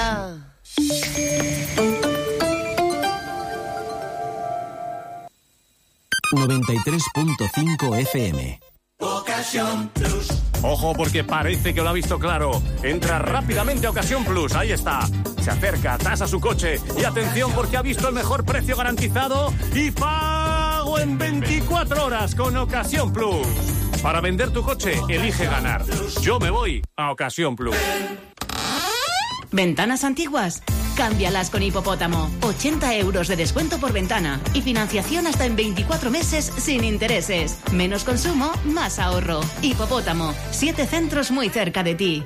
ya. ...93.5 FM. Ocasión Plus. Ojo, porque parece que lo ha visto claro. Entra rápidamente a Ocasión Plus, ahí está. Se acerca, tasa su coche y atención porque ha visto el mejor precio garantizado y pago en 24 horas con Ocasión Plus. Para vender tu coche, elige ganar. Yo me voy a Ocasión Plus. ¿Ventanas antiguas? Cámbialas con Hipopótamo. 80 euros de descuento por ventana y financiación hasta en 24 meses sin intereses. Menos consumo, más ahorro. Hipopótamo. 7 centros muy cerca de ti.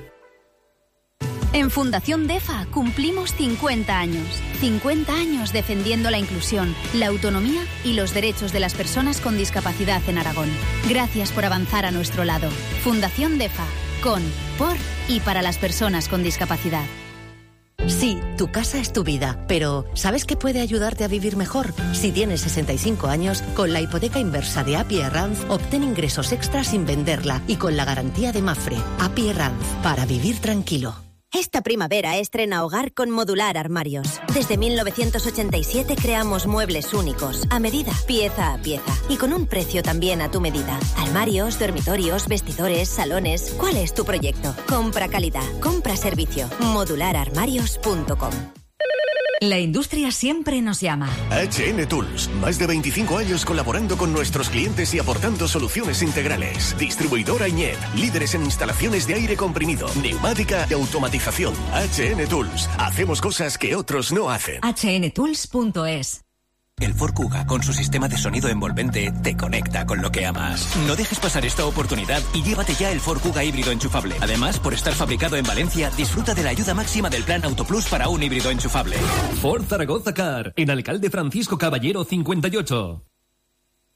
En Fundación DEFA cumplimos 50 años. 50 años defendiendo la inclusión, la autonomía y los derechos de las personas con discapacidad en Aragón. Gracias por avanzar a nuestro lado. Fundación DEFA. Con, por y para las personas con discapacidad. Sí, tu casa es tu vida, pero ¿sabes qué puede ayudarte a vivir mejor? Si tienes 65 años, con la hipoteca inversa de API Arranz, obtén ingresos extras sin venderla y con la garantía de Mafre. API Arranz, para vivir tranquilo. Esta primavera estrena hogar con Modular Armarios. Desde 1987 creamos muebles únicos, a medida, pieza a pieza, y con un precio también a tu medida. Armarios, dormitorios, vestidores, salones. ¿Cuál es tu proyecto? Compra calidad, compra servicio. Modulararmarios.com. La industria siempre nos llama. HN Tools, más de 25 años colaborando con nuestros clientes y aportando soluciones integrales. Distribuidora Iñet, líderes en instalaciones de aire comprimido, neumática y automatización. HN Tools, hacemos cosas que otros no hacen. htools.es. El Ford Kuga, con su sistema de sonido envolvente, te conecta con lo que amas. No dejes pasar esta oportunidad y llévate ya el Ford Kuga híbrido enchufable. Además, por estar fabricado en Valencia, disfruta de la ayuda máxima del Plan Autoplus para un híbrido enchufable. Ford Zaragoza Car, en Alcalde Francisco Caballero 58.